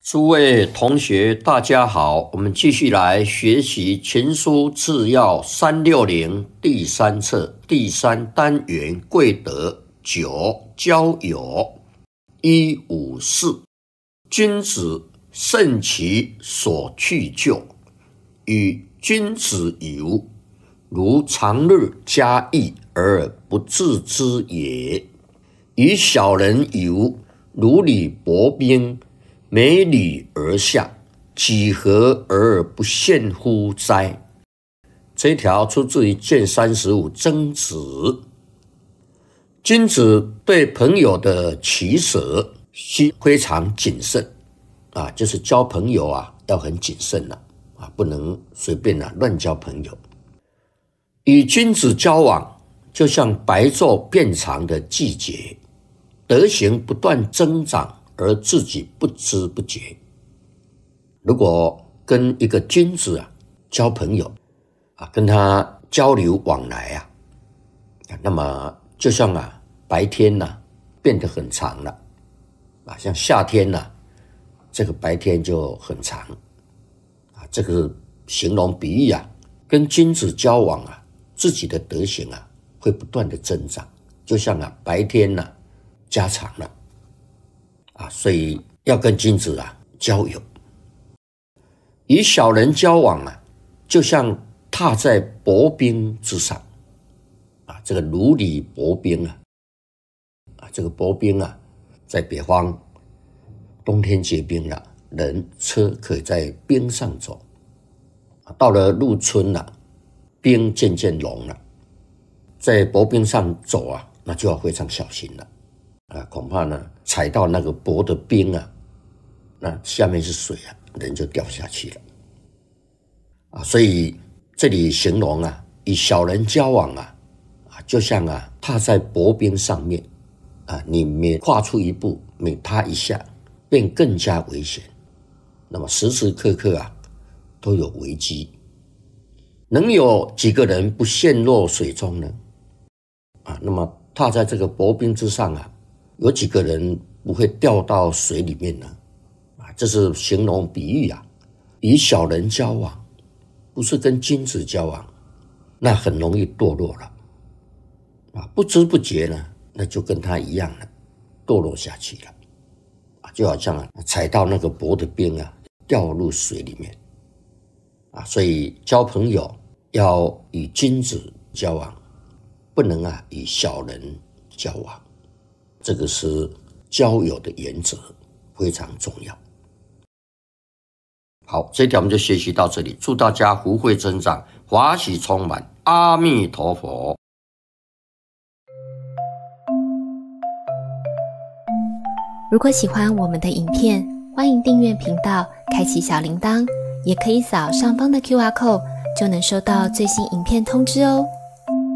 诸位同学大家好，我们继续来学习情书治要360第3册第3单元贵德9交友154。君子慎其所去就，与君子游，如长日嘉义而不自知也。与小人游，如履薄冰，每履而下，几何而不陷乎哉？这一条出自于卷35曾子。君子对朋友的取舍需非常谨慎就是交朋友要很谨慎不能随便乱交朋友。与君子交往，就像白昼变长的季节，德行不断增长而自己不知不觉。如果跟一个君子交朋友跟他交流往来那么就像白天变得很长了像夏天这个白天就很长这个形容比喻跟君子交往自己的德行会不断的增长，就像白天加长了所以要跟君子交友。与小人交往就像踏在薄冰之上这个如履薄冰这个薄冰在北方冬天结冰了，人车可以在冰上走到了入春冰渐渐融了，在薄冰上走那就要非常小心了恐怕踩到那个薄的冰那下面是水人就掉下去了所以这里形容与小人交往就像踏在薄冰上面你每跨出一步，每踏一下便更加危险，那么时时刻刻都有危机。能有几个人不陷落水中呢那么踏在这个薄冰之上有几个人不会掉到水里面呢这是形容比喻与小人交往，不是跟君子交往，那很容易堕落了不知不觉呢，那就跟他一样了，堕落下去了就好像踩到那个薄的冰掉入水里面所以交朋友要与君子交往，不能与小人交往，这个是交友的原则，非常重要。好，这一条我们就学习到这里，祝大家福慧增长，法喜充满，阿弥陀佛。 如果喜欢我们的影片，欢迎订阅频道，开启小铃铛，也可以扫上方的 QR code， 就能收到最新影片通知哦。